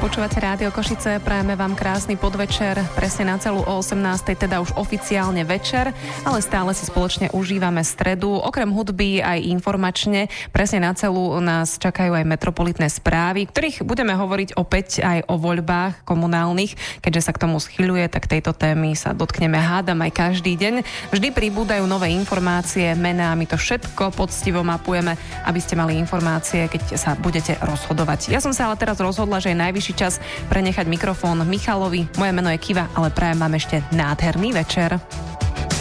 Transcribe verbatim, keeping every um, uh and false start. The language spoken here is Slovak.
Počúvate Rádio Košice, prajeme vám krásny podvečer, presne na celú o osemnástej, teda už oficiálne večer, ale stále si spoločne užívame stredu. Okrem hudby aj informačne, presne na celú nás čakajú aj metropolitné správy, ktorých budeme hovoriť opäť aj o voľbách komunálnych. Keďže sa k tomu schyľuje, tak tejto témy sa dotkneme, hádam, aj každý deň. Vždy pribúdajú nové informácie, mená, my to všetko poctivo mapujeme, aby ste mali informácie, keď sa budete rozhodovať. Ja som sa ale teraz rozhodla, že je najvyšší čas prenechať mikrofón Michalovi. Moje meno je Kiva, ale prajem vám ešte nádherný večer.